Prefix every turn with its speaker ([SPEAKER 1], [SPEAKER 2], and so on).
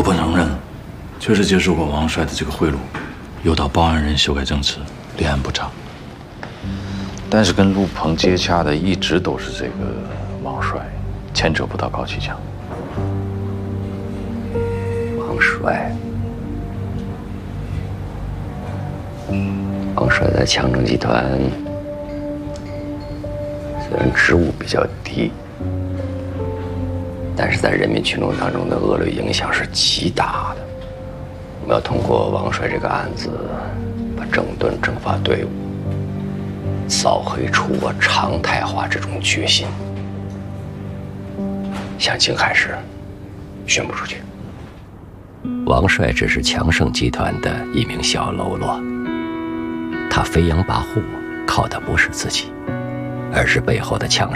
[SPEAKER 1] 不能认，确实接受过王帅的这个贿赂，诱导报案人修改证词，立案不查。但是跟陆鹏接洽的一直都是这个王帅，牵扯不到高启强。
[SPEAKER 2] 王帅，王帅在强盛集团虽然职务比较低，但是在人民群众当中的恶劣影响是极大的。我们要通过王帅这个案子，把整顿政法队伍，扫黑除恶常态化这种决心，向青海市宣布出去。王帅只是强盛集团的一名小喽啰，他飞扬跋扈，靠的不是自己，而是背后的强盛。